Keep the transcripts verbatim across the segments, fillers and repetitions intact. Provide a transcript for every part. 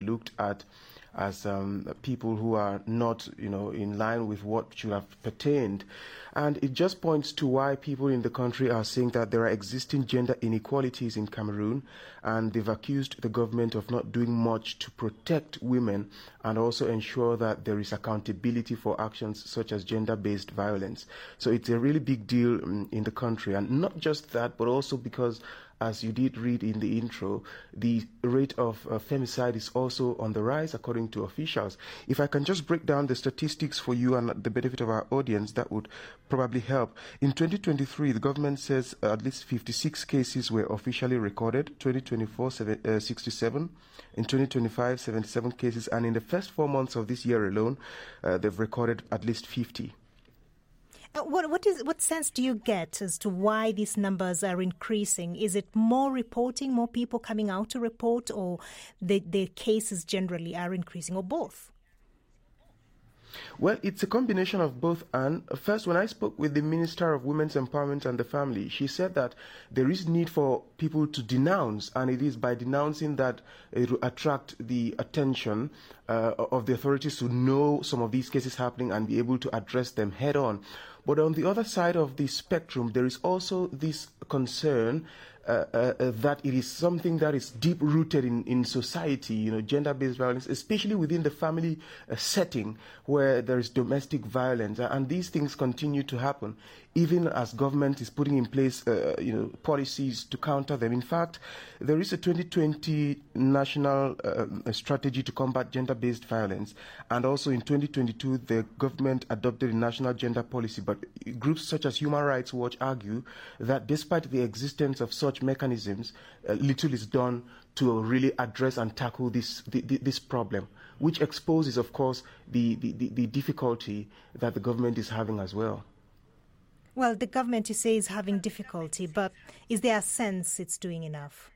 looked at as um, people who are not, you know, in line with what should have pertained. And it just points to why people in the country are saying that there are existing gender inequalities in Cameroon, and they've accused the government of not doing much to protect women and also ensure that there is accountability for actions such as gender-based violence. So it's a really big deal um, in the country, and not just that, but also because, as you did read in the intro, the rate of uh, femicide is also on the rise, according to officials. If I can just break down the statistics for you and the benefit of our audience, that would probably help. In twenty twenty-three, the government says uh, at least fifty-six cases were officially recorded, twenty twenty-four, seven, uh, sixty-seven, in twenty twenty-five, seventy-seven cases, and in the first four months of this year alone, uh, they've recorded at least fifty. Uh, what what is what sense do you get as to why these numbers are increasing? Is it more reporting, more people coming out to report, or the the cases generally are increasing, or both? Well, it's a combination of both. And first, when I spoke with the Minister of Women's Empowerment and the Family, she said that there is need for people to denounce, and it is by denouncing that it will attract the attention uh, of the authorities to know some of these cases happening and be able to address them head on. But on the other side of the spectrum, there is also this concern uh, uh, that it is something that is deep-rooted in, in society, you know, gender-based violence, especially within the family uh, setting where there is domestic violence. And these things continue to happen, even as government is putting in place, uh, you know, policies to counter them. In fact, there is a twenty twenty national uh, strategy to combat gender-based violence. And also in twenty twenty-two, the government adopted a national gender policy. But groups such as Human Rights Watch argue that despite the existence of such mechanisms, uh, little is done to really address and tackle this the, the, this problem, which exposes, of course, the, the, the difficulty that the government is having as well. Well, the government, you say, is having difficulty, but is there a sense it's doing enough?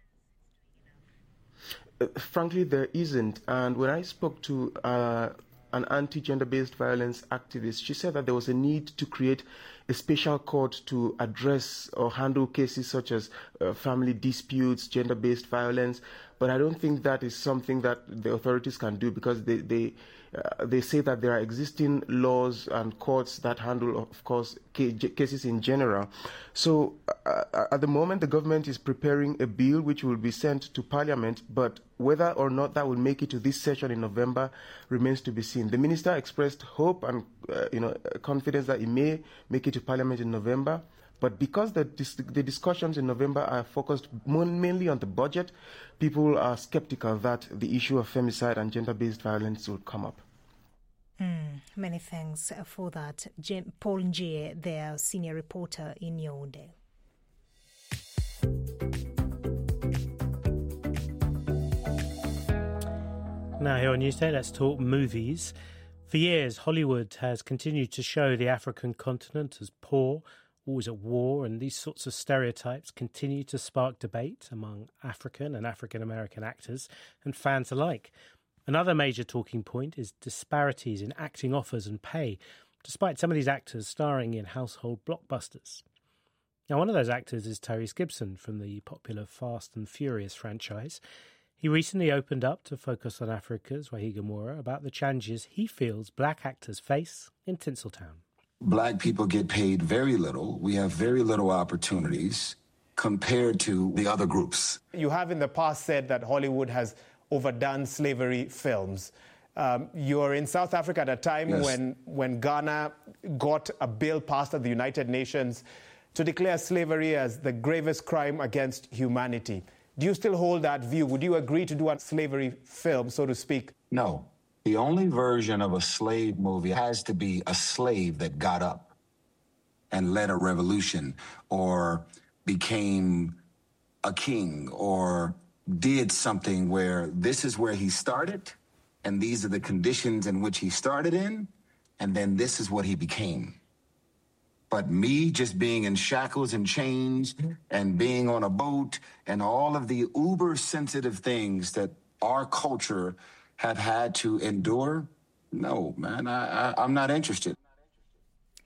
Uh, frankly, there isn't. And when I spoke to uh, an anti-gender-based violence activist, she said that there was a need to create a special court to address or handle cases such as uh, family disputes, gender-based violence. But I don't think that is something that the authorities can do, because they they, uh, they say that there are existing laws and courts that handle, of course, cases in general. So uh, at the moment, the government is preparing a bill which will be sent to Parliament, but whether or not that will make it to this session in November remains to be seen. The minister expressed hope and uh, you know confidence that it may make it to Parliament in November. But because the, dis- the discussions in November are focused mainly on the budget, people are skeptical that the issue of femicide and gender-based violence will come up. Mm, many thanks for that. Jim, Paul Njie, their senior reporter in Yaoundé. Now here on Newsday, let's talk movies. For years, Hollywood has continued to show the African continent as poor, always at war, and these sorts of stereotypes continue to spark debate among African and African-American actors and fans alike. Another major talking point is disparities in acting offers and pay, despite some of these actors starring in household blockbusters. Now, one of those actors is Tyrese Gibson from the popular Fast and Furious franchise. He recently opened up to Focus on Africa's Wahiga Moura about the challenges he feels black actors face in Tinseltown. Black people get paid very little. We have very little opportunities compared to the other groups. You have in the past said that Hollywood has overdone slavery films. Um, you're in South Africa at a time yes. when, when Ghana got a bill passed at the United Nations to declare slavery as the gravest crime against humanity. Do you still hold that view? Would you agree to do a slavery film, so to speak? No. The only version of a slave movie has to be a slave that got up and led a revolution or became a king or did something where this is where he started and these are the conditions in which he started in, and then this is what he became. But me just being in shackles and chains and being on a boat and all of the uber sensitive things that our culture have had to endure, no, man, I, I, I'm not interested.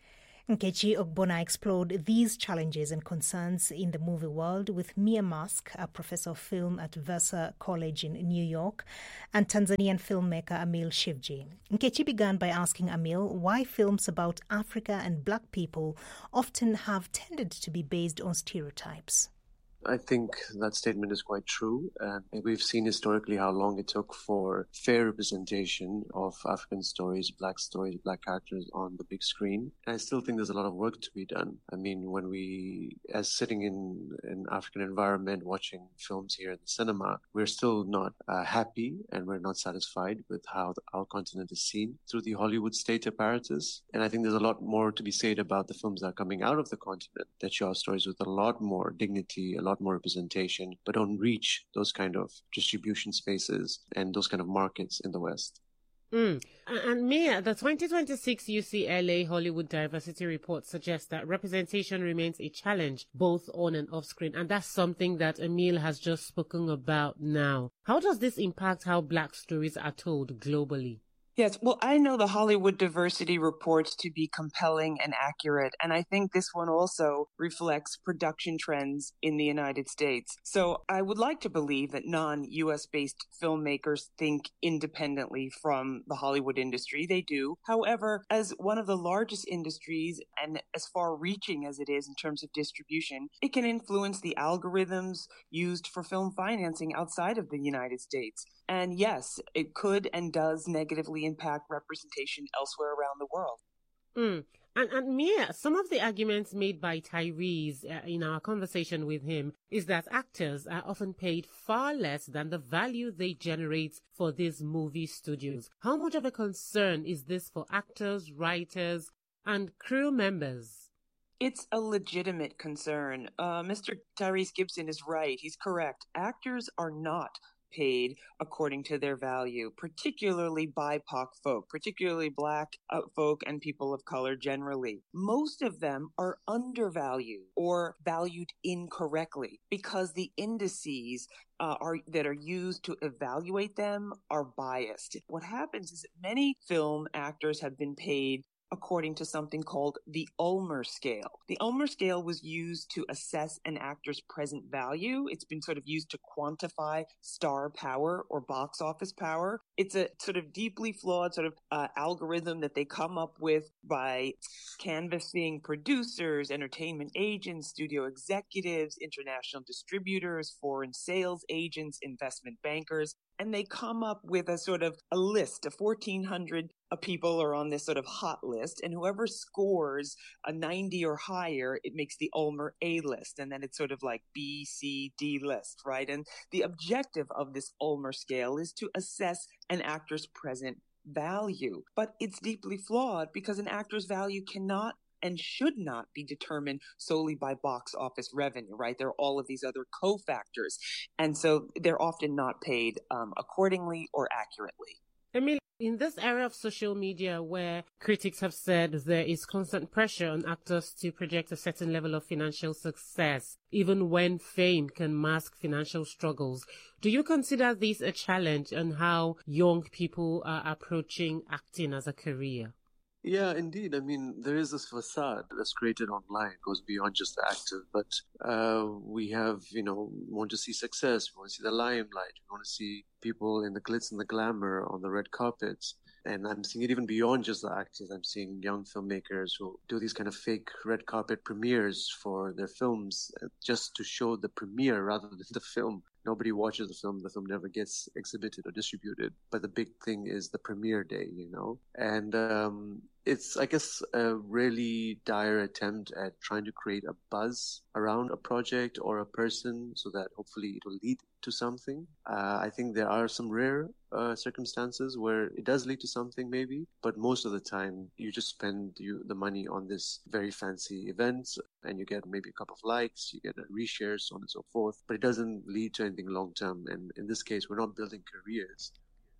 Nkechi Ogbonna explored these challenges and concerns in the movie world with Mia Mask, a professor of film at Vassar College in New York, and Tanzanian filmmaker Amil Shivji. Nkechi began by asking Amil why films about Africa and black people often have tended to be based on stereotypes. I think that statement is quite true. And we've seen historically how long it took for fair representation of African stories, black stories, black characters on the big screen. And I still think there's a lot of work to be done. I mean, when we, as sitting in an African environment, watching films here in the cinema, we're still not uh, happy and we're not satisfied with how the, our continent is seen through the Hollywood state apparatus. And I think there's a lot more to be said about the films that are coming out of the continent that show stories with a lot more dignity, a lot more representation, but don't reach those kind of distribution spaces and those kind of markets in the West. Mm. And Mia, the twenty twenty-six U C L A Hollywood Diversity Report suggests that representation remains a challenge both on and off screen, and that's something that Amil has just spoken about now. How does this impact how black stories are told globally? Yes, well, I know the Hollywood Diversity Report to be compelling and accurate, and I think this one also reflects production trends in the United States. So I would like to believe that non-U S based filmmakers think independently from the Hollywood industry. They do. However, as one of the largest industries and as far-reaching as it is in terms of distribution, it can influence the algorithms used for film financing outside of the United States. And yes, it could and does negatively impact representation elsewhere around the world. Mm. And, and Mia, some of the arguments made by Tyrese uh, in our conversation with him is that actors are often paid far less than the value they generate for these movie studios. How much of a concern is this for actors, writers, and crew members? It's a legitimate concern. Uh, Mister Tyrese Gibson is right. He's correct. Actors are not paid according to their value, particularly B I P O C folk, particularly black uh, folk and people of color generally. Most of them are undervalued or valued incorrectly because the indices uh, are that are used to evaluate them are biased. What happens is that many film actors have been paid according to something called the Ulmer scale. The Ulmer scale was used to assess an actor's present value. It's been sort of used to quantify star power or box office power. It's a sort of deeply flawed sort of uh, algorithm that they come up with by canvassing producers, entertainment agents, studio executives, international distributors, foreign sales agents, investment bankers, and they come up with a sort of a list of fourteen hundred uh, people are on this sort of hot list, and whoever scores a ninety or higher, it makes the Ulmer A list, and then it's sort of like B, C, D list, right? And the objective of this Ulmer scale is to assess an actor's present value, but it's deeply flawed because an actor's value cannot and should not be determined solely by box office revenue, right? There are all of these other cofactors. And so they're often not paid um, accordingly or accurately. Emil, in this era of social media where critics have said there is constant pressure on actors to project a certain level of financial success, even when fame can mask financial struggles, do you consider this a challenge on how young people are approaching acting as a career? Yeah, indeed. I mean, there is this facade that's created online. It goes beyond just the actor. But uh, we have, you know, want to see success. We want to see the limelight. We want to see people in the glitz and the glamour on the red carpets. And I'm seeing it even beyond just the actors. I'm seeing young filmmakers who do these kind of fake red carpet premieres for their films just to show the premiere rather than the film. Nobody watches the film. The film never gets exhibited or distributed. But the big thing is the premiere day, you know. And um, it's, I guess, a really dire attempt at trying to create a buzz around a project or a person so that hopefully it will lead to something. Uh, I think there are some rare uh, circumstances where it does lead to something maybe, but most of the time you just spend you, the money on this very fancy events and you get maybe a couple of likes, you get a reshare, so on and so forth, but it doesn't lead to anything long term. And in this case, we're not building careers.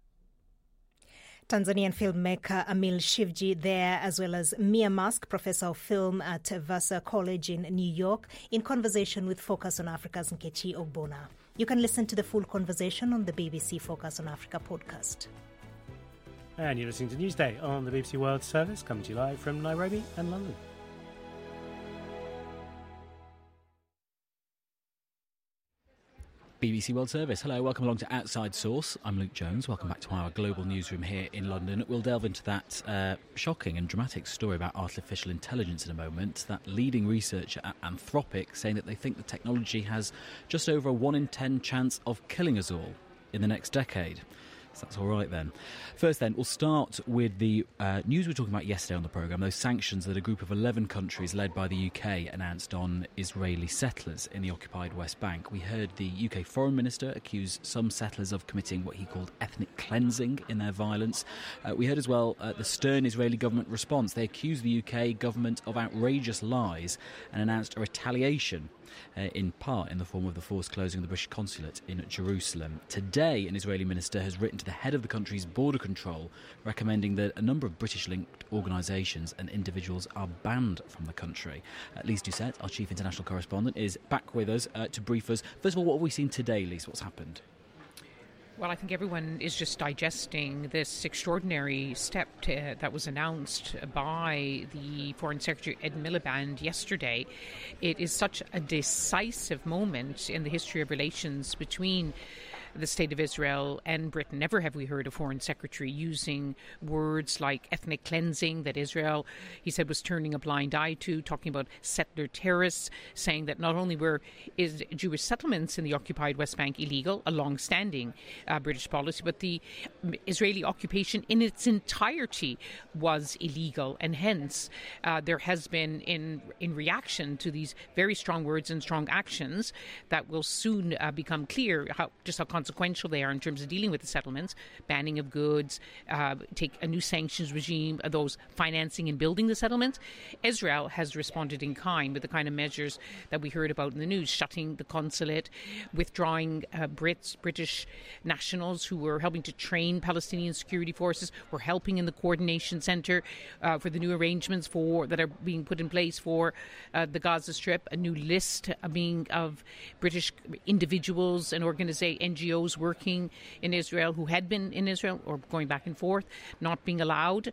Tanzanian filmmaker Amil Shivji there, as well as Mia Mask, professor of film at Vassar College in New York, in conversation with Focus on Africa's Nkechi Ogbonna. You can listen to the full conversation on the B B C Focus on Africa podcast. And you're listening to Newsday on the B B C World Service, coming to you live from Nairobi and London. B B C World Service. Hello, welcome along to Outside Source. I'm Luke Jones. Welcome back to our global newsroom here in London. We'll delve into that uh, shocking and dramatic story about artificial intelligence in a moment. That leading researcher at Anthropic saying that they think the technology has just over a one in ten chance of killing us all in the next decade. So that's all right then. First then, we'll start with the uh, news we were talking about yesterday on the programme, those sanctions that a group of eleven countries led by the U K announced on Israeli settlers in the occupied West Bank. We heard the U K Foreign Minister accuse some settlers of committing what he called ethnic cleansing in their violence. Uh, we heard as well uh, the stern Israeli government response. They accused the U K government of outrageous lies and announced a retaliation, Uh, in part in the form of the forced closing of the British consulate in Jerusalem. Today, an Israeli minister has written to the head of the country's border control recommending that a number of British-linked organisations and individuals are banned from the country. Uh, Lise Doucette, our chief international correspondent, is back with us uh, to brief us. First of all, what have we seen today, Lise? What's happened? Well, I think everyone is just digesting this extraordinary step to, that was announced by the Foreign Secretary Ed Miliband yesterday. It is such a decisive moment in the history of relations between the State of Israel and Britain. Never have we heard a foreign secretary using words like ethnic cleansing, that Israel, he said, was turning a blind eye to, talking about settler terrorists, saying that not only were is Jewish settlements in the occupied West Bank illegal, a long-standing uh, British policy, but the Israeli occupation in its entirety was illegal. And hence, uh, there has been, in, in reaction to these very strong words and strong actions, that will soon uh, become clear how just how consequential they are in terms of dealing with the settlements, banning of goods, uh, take a new sanctions regime, uh, those financing and building the settlements. Israel has responded in kind with the kind of measures that we heard about in the news, shutting the consulate, withdrawing uh, Brits, British nationals who were helping to train Palestinian security forces, were helping in the coordination centre uh, for the new arrangements for that are being put in place for uh, the Gaza Strip, a new list uh, being of British individuals and organizations, N G Os working in Israel who had been in Israel or going back and forth, not being allowed.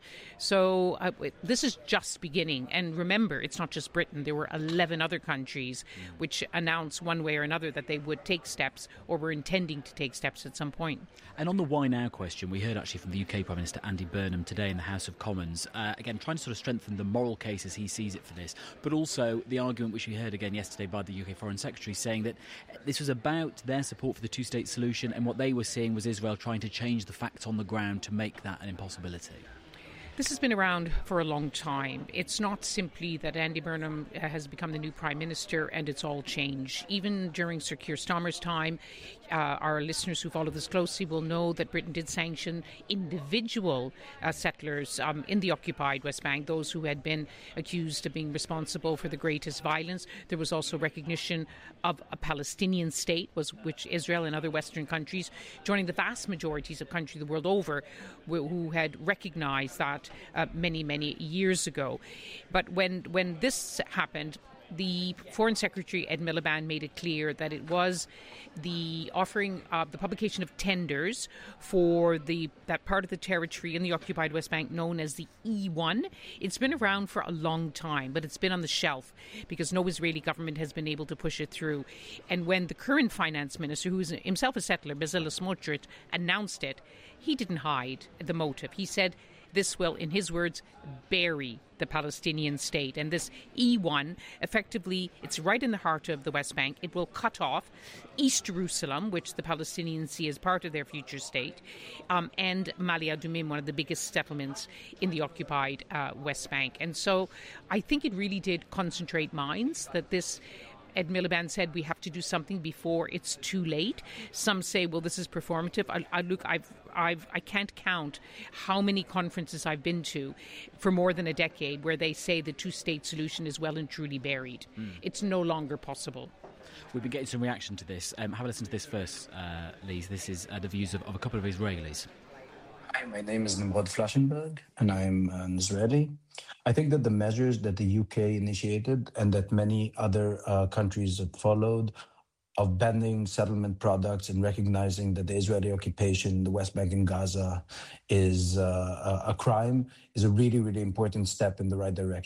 So uh, this is just beginning. And remember, it's not just Britain. There were eleven other countries which announced one way or another that they would take steps or were intending to take steps at some point. And on the why now question, we heard actually from the U K Prime Minister Andy Burnham today in the House of Commons, uh, again, trying to sort of strengthen the moral case as he sees it for this, but also the argument which we heard again yesterday by the U K Foreign Secretary saying that this was about their support for the two-state solution, and what they were seeing was Israel trying to change the facts on the ground to make that an impossibility. This has been around for a long time. It's not simply that Andy Burnham has become the new Prime Minister and it's all changed. Even during Sir Keir Starmer's time, uh, our listeners who follow this closely will know that Britain did sanction individual uh, settlers um, in the occupied West Bank, those who had been accused of being responsible for the greatest violence. There was also recognition of a Palestinian state, was which Israel and other Western countries, joining the vast majorities of countries the world over, who, who had recognized that Uh, many, many years ago. But when when this happened, the Foreign Secretary Ed Miliband made it clear that it was the offering of the publication of tenders for the that part of the territory in the occupied West Bank known as the E one. It's been around for a long time, but it's been on the shelf because no Israeli government has been able to push it through. And when the current finance minister, who is himself a settler, Bezalel Smotrich, announced it, he didn't hide the motive. He said, this will, in his words, bury the Palestinian state. And this E one, effectively, it's right in the heart of the West Bank. It will cut off East Jerusalem, which the Palestinians see as part of their future state, um, and Mali Adumim, one of the biggest settlements in the occupied uh, West Bank. And so I think it really did concentrate minds that this Ed Miliband said we have to do something before it's too late. Some say, well, this is performative. I, I look, I've, I've, I can't count how many conferences I've been to for more than a decade where they say the two-state solution is well and truly buried. Mm. It's no longer possible. We've been getting some reaction to this. Um, have a listen to this first, uh, Lise. This is uh, the views of, of a couple of Israelis. Hi, my name is Nimrod Flashenberg, and I'm an Israeli. I think that the measures that the U K initiated and that many other uh, countries have followed of banning settlement products and recognizing that the Israeli occupation in the West Bank and Gaza is uh, a crime is a really, really important step in the right direction.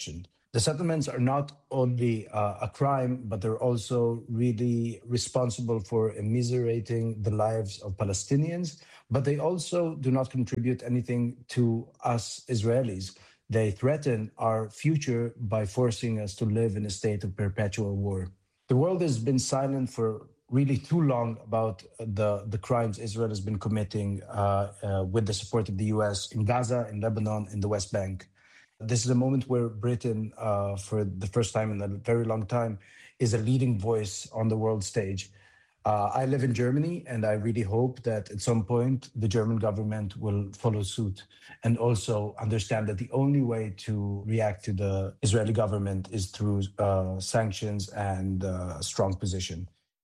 The settlements are not only uh, a crime, but they're also really responsible for immiserating the lives of Palestinians. But they also do not contribute anything to us Israelis. They threaten our future by forcing us to live in a state of perpetual war. The world has been silent for really too long about the, the crimes Israel has been committing uh, uh, with the support of the U S in Gaza, in Lebanon, in the West Bank. This is a moment where Britain, uh, for the first time in a very long time, is a leading voice on the world stage. Uh, I live in Germany, and I really hope that at some point the German government will follow suit and also understand that the only way to react to the Israeli government is through uh, sanctions and uh, a strong position.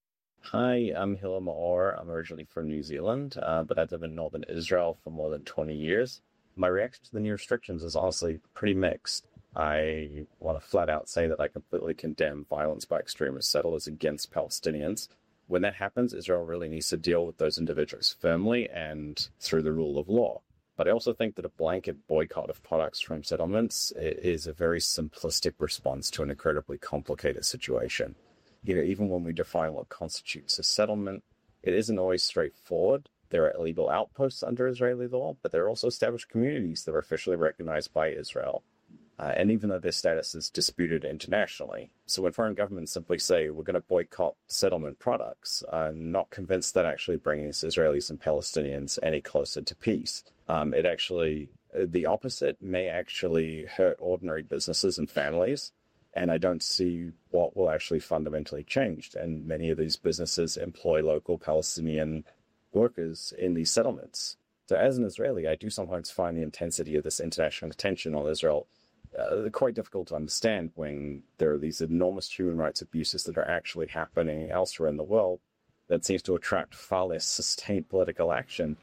Hi, I'm Hila Maor. I'm originally from New Zealand, uh, but I've lived in northern Israel for more than twenty years. My reaction to the new restrictions is honestly pretty mixed. I want to flat out say that I completely condemn violence by extremist settlers against Palestinians. When that happens, Israel really needs to deal with those individuals firmly and through the rule of law. But I also think that a blanket boycott of products from settlements is a very simplistic response to an incredibly complicated situation. You know, even when we define what constitutes a settlement, it isn't always straightforward. There are illegal outposts under Israeli law, but there are also established communities that are officially recognized by Israel. Uh, and even though their status is disputed internationally. So when foreign governments simply say, we're going to boycott settlement products, I'm not convinced that actually brings Israelis and Palestinians any closer to peace. Um, it actually, the opposite may actually hurt ordinary businesses and families. And I don't see what will actually fundamentally change. And many of these businesses employ local Palestinian workers in these settlements. So as an Israeli, I do sometimes find the intensity of this international tension on Israel uh, quite difficult to understand when there are these enormous human rights abuses that are actually happening elsewhere in the world that seems to attract far less sustained political action.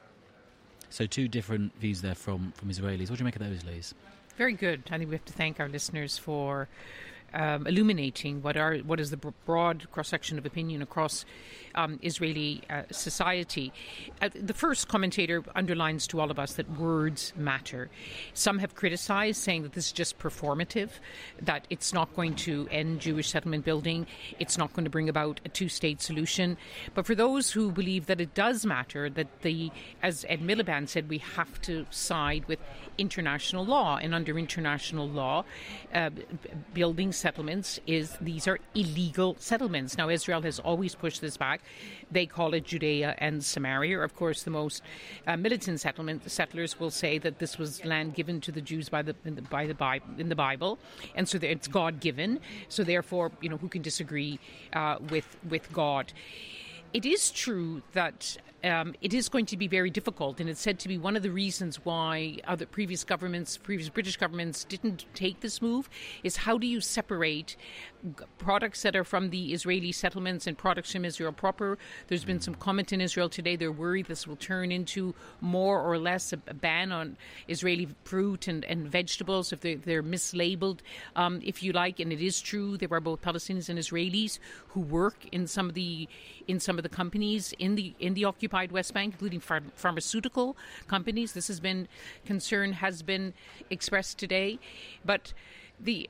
So two different views there from, from Israelis. What do you make of those, Liz? Very good. I think we have to thank our listeners for um, illuminating what are what is the broad cross-section of opinion across um, Israeli uh, society. Uh, the first commentator underlines to all of us that words matter. Some have criticized, saying that this is just performative, that it's not going to end Jewish settlement building, it's not going to bring about a two-state solution. But for those who believe that it does matter, that the, as Ed Miliband said, we have to side with international law, and under international law, uh, building settlements is these are illegal settlements. Now, Israel has always pushed this back. They call it Judea and Samaria. Of course, the most uh, militant settlement settlers will say that this was land given to the Jews by the, in the by the Bible in the Bible, and so it's God given. So therefore, you know, who can disagree uh, with with God? It is true that um, it is going to be very difficult, and it's said to be one of the reasons why other previous governments, previous British governments didn't take this move, is how do you separate products that are from the Israeli settlements and products from Israel proper? There's been some comment in Israel today. They're worried this will turn into more or less a, a ban on Israeli fruit and, and vegetables if they're, they're mislabeled, um, if you like. And it is true there are both Palestinians and Israelis who work in some of the in some of the companies in the in the occupied West Bank, including phar- pharmaceutical companies. This has been concern has been expressed today, but the.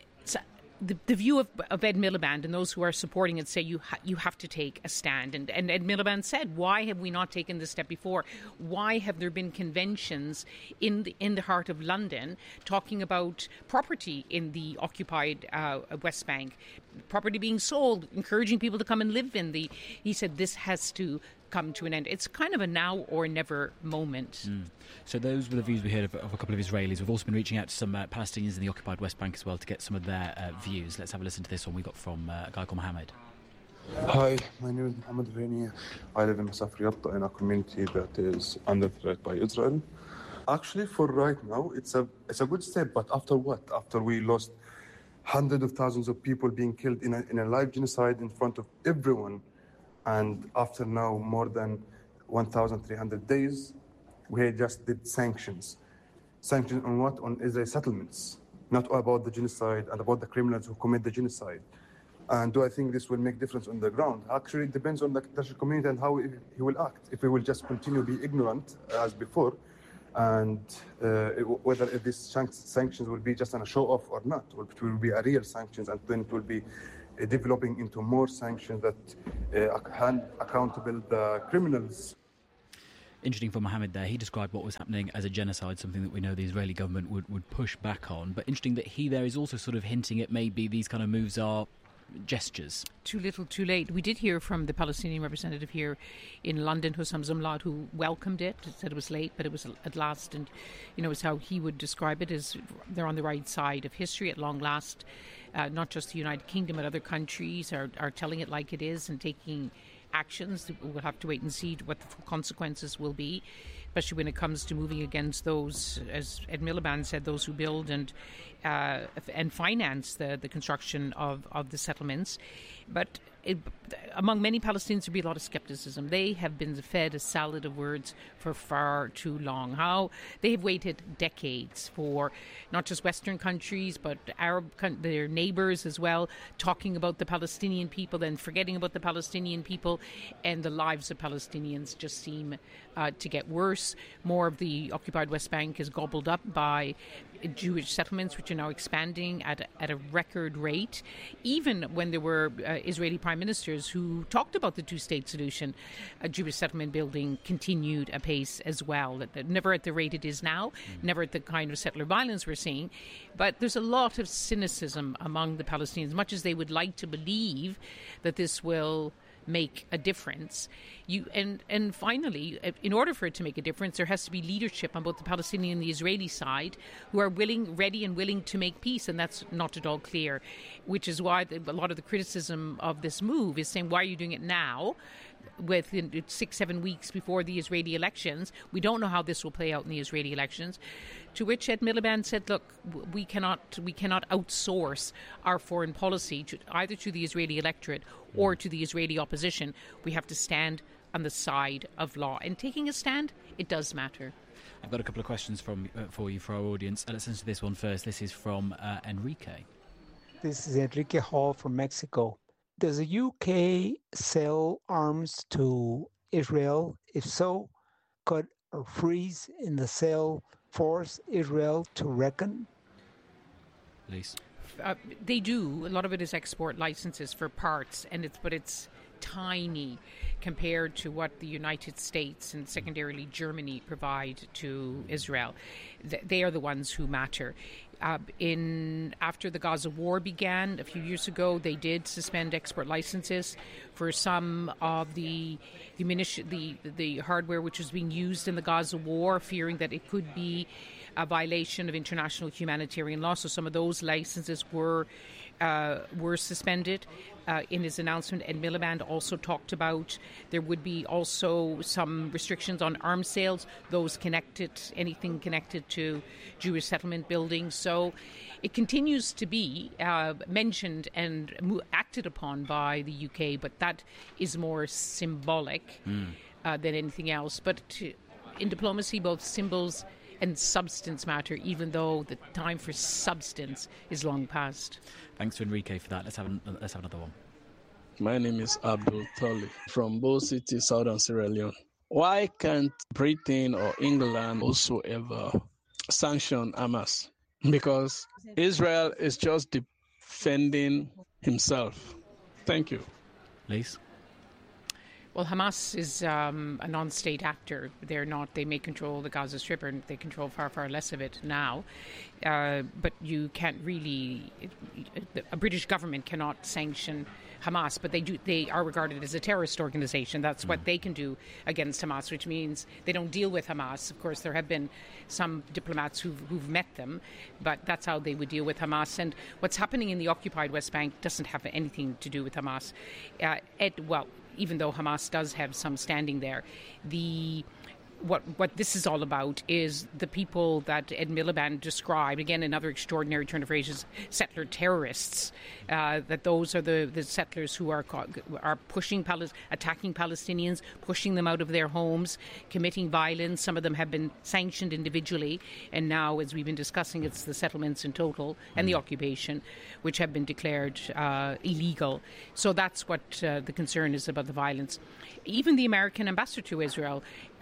The, the view of, of Ed Miliband and those who are supporting it say you ha- you have to take a stand. And, and Ed Miliband said, why have we not taken this step before? Why have there been conventions in the, in the heart of London talking about property in the occupied uh, West Bank, property being sold, encouraging people to come and live in the... He said this has to come to an end. It's kind of a now or never moment. Mm. So those were the views we heard of, of a couple of Israelis. We've also been reaching out to some uh, Palestinians in the occupied West Bank as well to get some of their uh, views. Let's have a listen to this one we got from uh, a guy called Mohammed. Hi, my name is Mohammed Rani. I live in Masaf Riyadh, in a community that is under threat by Israel. Actually, for right now, it's a it's a good step, but after what? After we lost hundreds of thousands of people being killed in a, in a live genocide in front of everyone, and after now more than one thousand three hundred days, we just did sanctions. Sanctions on what? On Israeli settlements, not about the genocide and about the criminals who commit the genocide. And do I think this will make difference on the ground? Actually, it depends on the international community and how he will act. If he will just continue to be ignorant as before and uh, whether if these sanctions will be just a show-off or not, or it will be a real sanctions, and then it will be uh, developing into more sanctions that uh, hand accountable the criminals. Interesting for Mohammed there. He described what was happening as a genocide, something that we know the Israeli government would, would push back on. But interesting that he there is also sort of hinting at maybe these kind of moves are gestures. Too little, too late. We did hear from the Palestinian representative here in London, Hussam Zumlaut, who welcomed it, said it was late, but it was at last. And, you know, it's how he would describe it, as they're on the right side of history at long last. Uh, not just the United Kingdom, but other countries are, are telling it like it is and taking actions. We'll have to wait and see what the full consequences will be, especially when it comes to moving against those, as Ed Miliband said, those who build and uh, and finance the, the construction of, of the settlements. But it, among many Palestinians, there'll be a lot of skepticism. They have been fed a salad of words for far too long. How they have waited decades for not just Western countries, but Arab, their neighbours as well, talking about the Palestinian people, then forgetting about the Palestinian people, and the lives of Palestinians just seem uh, to get worse. More of the occupied West Bank is gobbled up by Jewish settlements, which are now expanding at a, at a record rate. Even when there were uh, Israeli prime ministers who talked about the two-state solution, a Jewish settlement building continued apace as well. Never at the rate it is now, mm. never at the kind of settler violence we're seeing. But there's a lot of cynicism among the Palestinians, much as they would like to believe that this will make a difference. You and and finally, in order for it to make a difference, there has to be leadership on both the Palestinian and the Israeli side who are willing, ready and willing to make peace, and that's not at all clear, which is why a lot of the criticism of this move is saying, why are you doing it now? Within six, seven weeks before the Israeli elections. We don't know how this will play out in the Israeli elections. To which Ed Miliband said, look, we cannot we cannot outsource our foreign policy to, either to the Israeli electorate or to the Israeli opposition. We have to stand on the side of law. And taking a stand, it does matter. I've got a couple of questions from uh, for you, for our audience. Uh, let's listen to this one first. This is from uh, Enrique. This is Enrique Hall from Mexico. Does the U K sell arms to Israel? If so, could a freeze in the sale force Israel to reckon? Please. Uh, they do. A lot of it is export licenses for parts, and it's but it's tiny compared to what the United States and secondarily Germany provide to Israel. Th- they are the ones who matter. Uh, in after the Gaza war began a few years ago, they did suspend export licenses for some of the the, munition, the the hardware which was being used in the Gaza war, fearing that it could be a violation of international humanitarian law. So some of those licenses were uh, were suspended. Uh, in his announcement, Ed Miliband also talked about there would be also some restrictions on arms sales, those connected, anything connected to Jewish settlement buildings. So it continues to be uh, mentioned and mo- acted upon by the U K, but that is more symbolic mm. uh, than anything else. But to, in diplomacy, both symbols and substance matter, even though the time for substance is long past. Thanks to Enrique for that. Let's have, an, let's have another one. My name is Abdul Toli from Bo City, Southern Sierra Leone. Why can't Britain or England also ever sanction Hamas? Because Israel is just defending himself. Thank you. Please. Well, Hamas is um, a non-state actor. They're not. They may control the Gaza Strip, and they control far, far less of it now. Uh, but you can't really. A British government cannot sanction Hamas, but they do. They are regarded as a terrorist organization. That's what they can do against Hamas, which means they don't deal with Hamas. Of course, there have been some diplomats who've, who've met them, but that's how they would deal with Hamas. And what's happening in the occupied West Bank doesn't have anything to do with Hamas. Uh, it, well. Even though Hamas does have some standing there, the what what this is all about is the people that Ed Miliband described, again, another extraordinary turn of phrases, settler terrorists, uh, that those are the, the settlers who are are pushing, attacking Palestinians, pushing them out of their homes, committing violence. Some of them have been sanctioned individually, and now, as we've been discussing, it's the settlements in total and the occupation, which have been declared uh, illegal. So that's what uh, the concern is about the violence. Even the American ambassador to Israel, uh,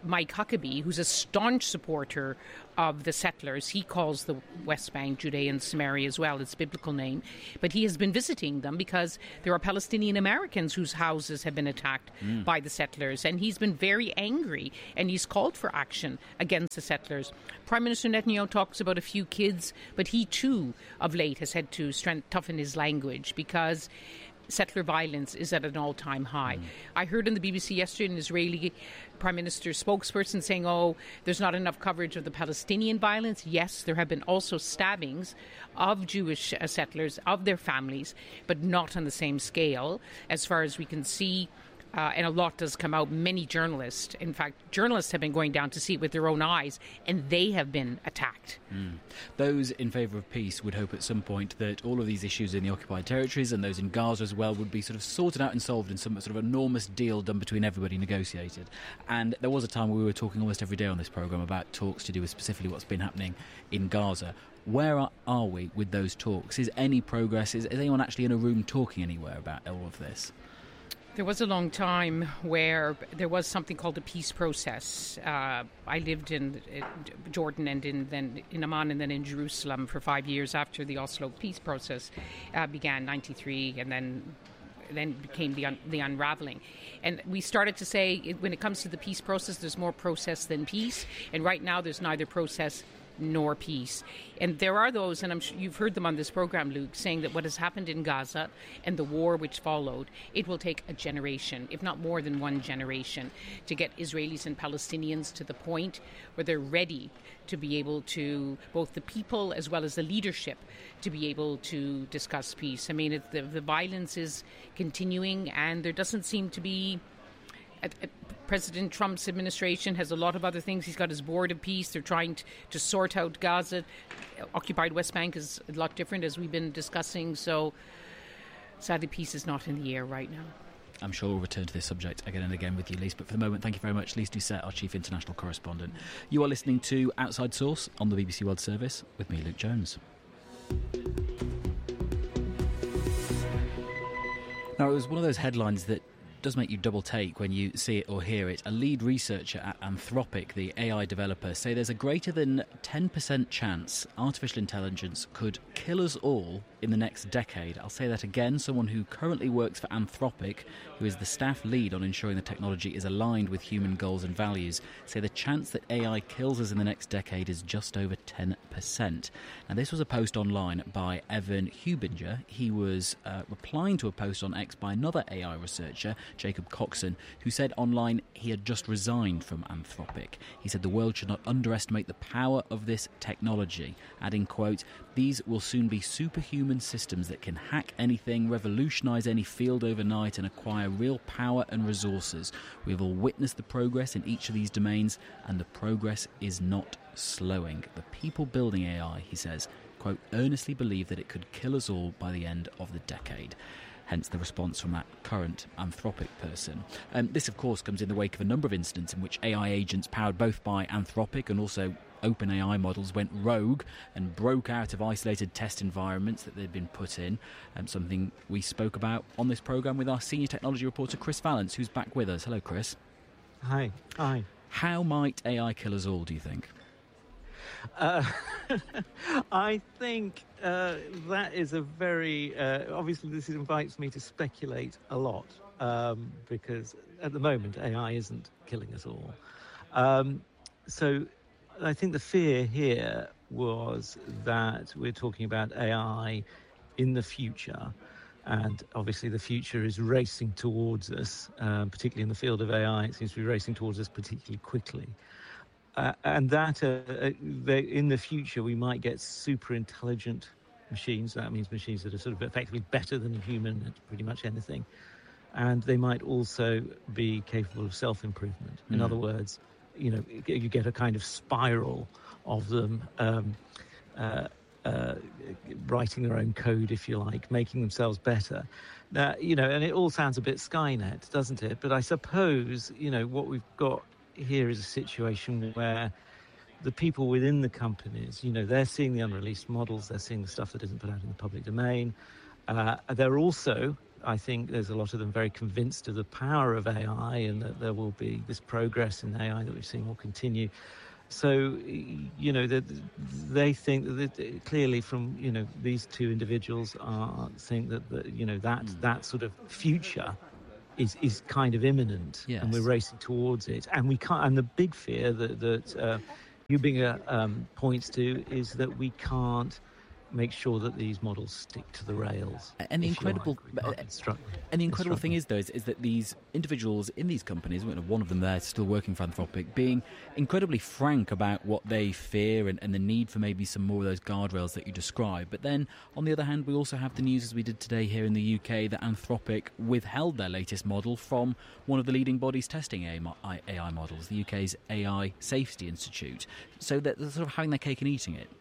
Mike Huckabee, who's a staunch supporter of the settlers. He calls the West Bank Judea and Samaria as well, its biblical name. But he has been visiting them because there are Palestinian Americans whose houses have been attacked mm. by the settlers. And he's been very angry, and he's called for action against the settlers. Prime Minister Netanyahu talks about a few kids, but he too, of late, has had to strengthen, toughen his language because settler violence is at an all-time high. Mm. I heard in the B B C yesterday an Israeli Prime Minister spokesperson saying, oh, there's not enough coverage of the Palestinian violence. Yes, there have been also stabbings of Jewish uh, settlers, of their families, but not on the same scale as far as we can see. Uh, and a lot does come out. Many journalists, in fact, journalists have been going down to see it with their own eyes, and they have been attacked. Mm. Those in favour of peace would hope at some point that all of these issues in the occupied territories and those in Gaza as well would be sort of sorted out and solved in some sort of enormous deal done between everybody, negotiated. And there was a time where we were talking almost every day on this programme about talks to do with specifically what's been happening in Gaza. Where are, are we with those talks? Is any progress? Is, is anyone actually in a room talking anywhere about all of this? There was a long time where there was something called a peace process. Uh, I lived in uh, Jordan and in, then in Amman and then in Jerusalem for five years after the Oslo peace process uh, began, ninety-three, and then then became the un- the unraveling. And we started to say, it, when it comes to the peace process, there's more process than peace. And right now there's neither process nor peace. And there are those, and I'm sure you've heard them on this program, Luke, saying that what has happened in Gaza and the war which followed, it will take a generation, if not more than one generation, to get Israelis and Palestinians to the point where they're ready to be able to, both the people as well as the leadership, to be able to discuss peace. I mean, it, the, the violence is continuing, and there doesn't seem to be At, at President Trump's administration has a lot of other things. He's got his board of peace. They're trying to, to sort out Gaza. Occupied West Bank is a lot different, as we've been discussing. So, sadly, peace is not in the air right now. I'm sure we'll return to this subject again and again with you, Lise. But for the moment, thank you very much, Lise Doucet, our Chief International Correspondent. You are listening to Outside Source on the B B C World Service with me, Luke Jones. Now, it was one of those headlines that does make you double take when you see it or hear it. A lead researcher at Anthropic, the A I developer, say there's a greater than ten percent chance artificial intelligence could kill us all in the next decade. I'll say that again. Someone who currently works for Anthropic, who is the staff lead on ensuring the technology is aligned with human goals and values, say the chance that A I kills us in the next decade is just over ten percent. And this was a post online by Evan Hubinger. He was uh, replying to a post on X by another A I researcher, Jacob Coxon, who said online he had just resigned from Anthropic. He said the world should not underestimate the power of this technology, adding, quote, "These will soon be superhuman systems that can hack anything, revolutionise any field overnight and acquire real power and resources. We have all witnessed the progress in each of these domains, and the progress is not slowing. The people building A I," he says, quote, "earnestly believe that it could kill us all by the end of the decade." Hence the response from that current Anthropic person. Um, this, of course, comes in the wake of a number of incidents in which A I agents powered both by Anthropic and also OpenAI models went rogue and broke out of isolated test environments that they'd been put in. Um, something we spoke about on this programme with our senior technology reporter, Chris Vallance, who's back with us. Hello, Chris. Hi. Hi. How might A I kill us all, do you think? Uh, I think uh, that is a very... Uh, obviously, this invites me to speculate a lot, um, because at the moment, A I isn't killing us all. Um, so I think the fear here was that we're talking about A I in the future, and obviously the future is racing towards us, um, particularly in the field of A I. It seems to be racing towards us particularly quickly. Uh, and that uh, they, in the future we might get super intelligent machines. That means machines that are sort of effectively better than a human at pretty much anything. And they might also be capable of self-improvement. In mm. other words, you know, you get a kind of spiral of them um, uh, uh, writing their own code, if you like, making themselves better. Now, you know, and it all sounds a bit Skynet, doesn't it? But I suppose, you know, what we've got here is a situation where the people within the companies, you know, they're seeing the unreleased models, they're seeing the stuff that isn't put out in the public domain. Uh, they're also I think there's a lot of them very convinced of the power of A I and that there will be this progress in A I that we've seen will continue. So, you know, they, they think that they, clearly from, you know, these two individuals are think that, the, you know, that mm. that sort of future is is kind of imminent, yes. and we're racing towards it. And we can't. And the big fear that that uh, Hubinger um, points to is that we can't make sure that these models stick to the rails. And the incredible, like. and the incredible thing is, though, is, is that these individuals in these companies, one of them there still working for Anthropic, being incredibly frank about what they fear and, and the need for maybe some more of those guardrails that you describe. But then, on the other hand, we also have the news, as we did today here in the U K, that Anthropic withheld their latest model from one of the leading bodies testing A I models, the U K's A I Safety Institute. So they're sort of having their cake and eating it.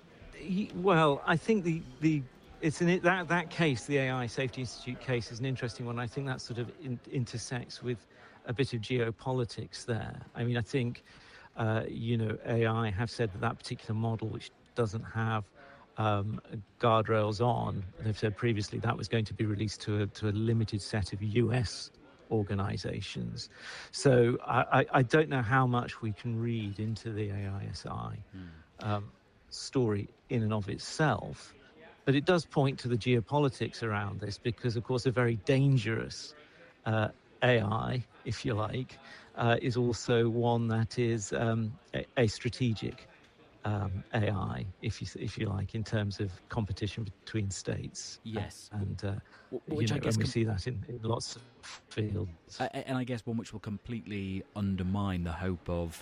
Well, I think the, the it's an, that that case, the A I Safety Institute case, is an interesting one. I think that sort of in, intersects with a bit of geopolitics there. I mean, I think uh, you know A I have said that that particular model, which doesn't have um, guardrails on, they've said previously that was going to be released to a, to a limited set of U S organisations. So I, I, I don't know how much we can read into the A I S I. Mm. Um, story in and of itself, but it does point to the geopolitics around this, because of course a very dangerous uh, A I, if you like, uh, is also one that is um, a, a strategic um, A I, if you if you like, in terms of competition between states. Yes, and uh, which you know, I guess and we com- see that in, in lots of fields. Uh, and I guess one which will completely undermine the hope of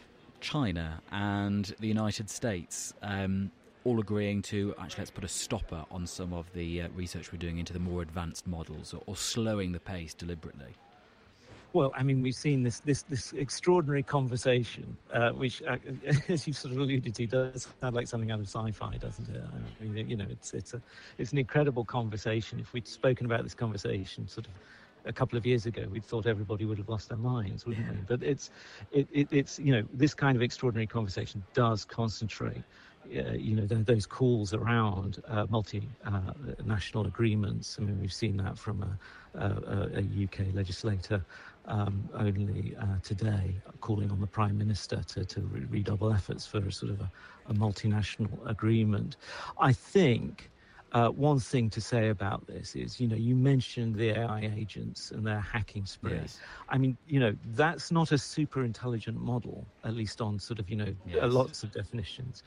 China and the United States um, all agreeing to actually let's put a stopper on some of the uh, research we're doing into the more advanced models, or, or slowing the pace deliberately. Well, I mean, we've seen this this, this extraordinary conversation, uh, which, uh, as you sort of alluded to, does sound like something out of sci-fi, doesn't it? I mean, you know, it's it's a it's an incredible conversation. If we'd spoken about this conversation sort of a couple of years ago, we'd thought everybody would have lost their minds, wouldn't we? But it's, it, it, it's you know, this kind of extraordinary conversation does concentrate, uh, you know, th- those calls around uh, multinational uh, agreements. I mean, we've seen that from a, a, a U K legislator um, only uh, today, calling on the Prime Minister to, to re- redouble efforts for a sort of a, a multinational agreement. I think Uh, one thing to say about this is, you know, you mentioned the A I agents and their hacking spree. Yes. I mean, you know, that's not a super intelligent model, at least on sort of, you know, yes. lots of definitions.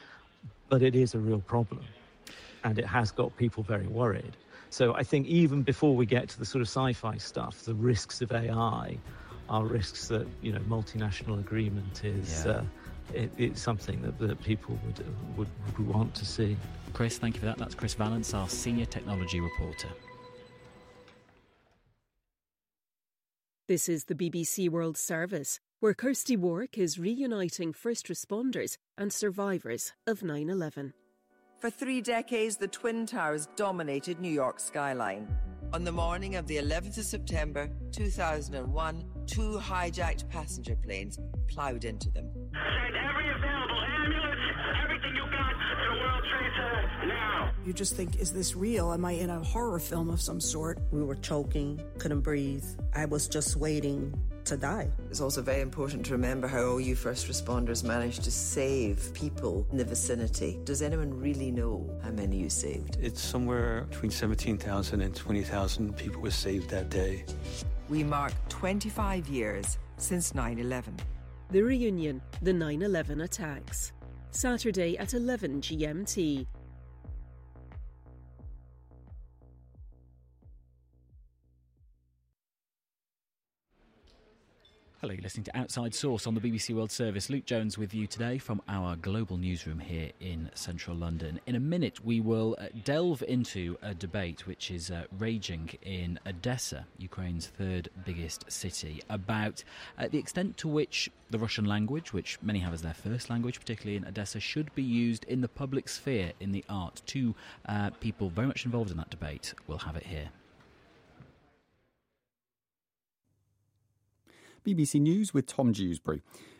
But it is a real problem. And it has got people very worried. So I think even before we get to the sort of sci-fi stuff, the risks of A I are risks that, you know, multinational agreement is... Yeah. Uh, It, it's something that, that people would, would would want to see. Chris, thank you for that. That's Chris Vallance, our senior technology reporter. This is the B B C World Service, where Kirsty Warwick is reuniting first responders and survivors of nine eleven. For three decades, the Twin Towers dominated New York's skyline. On the morning of the eleventh of September two thousand one, two hijacked passenger planes ploughed into them. Send every available ambulance, everything you got to the World Trade Center now. You just think, is this real? Am I in a horror film of some sort? We were choking, couldn't breathe. I was just waiting to die. It's also very important to remember how all you first responders managed to save people in the vicinity. Does anyone really know how many you saved? It's somewhere between seventeen thousand and twenty thousand people were saved that day. We mark twenty-five years since nine eleven. The reunion, the nine eleven attacks. Saturday at eleven G M T. Hello, you're listening to Outside Source on the B B C World Service. Luke Jones with you today from our global newsroom here in central London. In a minute, we will uh, delve into a debate which is uh, raging in Odessa, Ukraine's third biggest city, about uh, the extent to which the Russian language, which many have as their first language, particularly in Odessa, should be used in the public sphere, in the art. Two uh, people very much involved in that debate. We'll have it here. B B C News with Tom Dewsbury.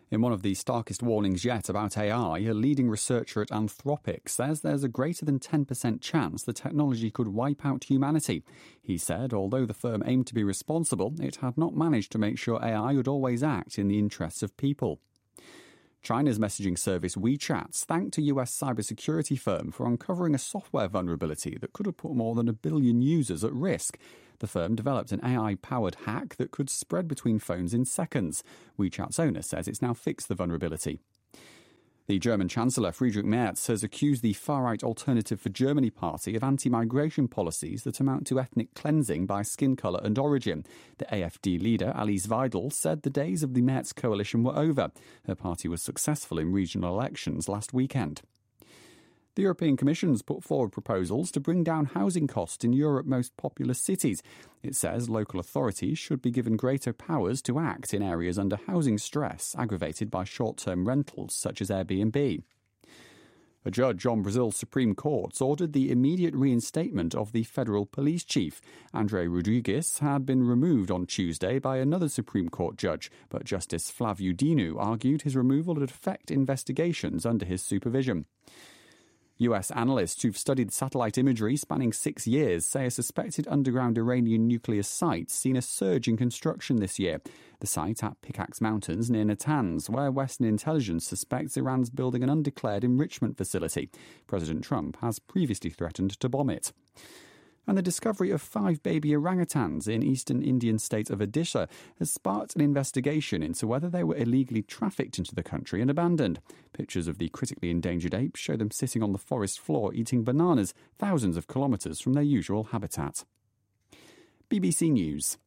In one of the starkest warnings yet about A I, a leading researcher at Anthropic says there's a greater than ten percent chance the technology could wipe out humanity. He said although the firm aimed to be responsible, it had not managed to make sure A I would always act in the interests of people. China's messaging service WeChat thanked a U S cybersecurity firm for uncovering a software vulnerability that could have put more than a billion users at risk. The firm developed an A I-powered hack that could spread between phones in seconds. WeChat's owner says it's now fixed the vulnerability. The German Chancellor Friedrich Merz has accused the far-right Alternative for Germany party of anti-migration policies that amount to ethnic cleansing by skin colour and origin. The A F D leader, Alice Weidel, said the days of the Merz coalition were over. Her party was successful in regional elections last weekend. The European Commission's put forward proposals to bring down housing costs in Europe's most populous cities. It says local authorities should be given greater powers to act in areas under housing stress aggravated by short-term rentals such as Airbnb. A judge on Brazil's Supreme Court ordered the immediate reinstatement of the federal police chief. André Rodrigues had been removed on Tuesday by another Supreme Court judge, but Justice Flávio Dino argued his removal would affect investigations under his supervision. U S analysts who've studied satellite imagery spanning six years say a suspected underground Iranian nuclear site's seen a surge in construction this year. The site at Pickaxe Mountains near Natanz, where Western intelligence suspects Iran's building an undeclared enrichment facility. President Trump has previously threatened to bomb it. And the discovery of five baby orangutans in eastern Indian state of Odisha has sparked an investigation into whether they were illegally trafficked into the country and abandoned. Pictures of the critically endangered apes show them sitting on the forest floor eating bananas thousands of kilometres from their usual habitat. B B C News.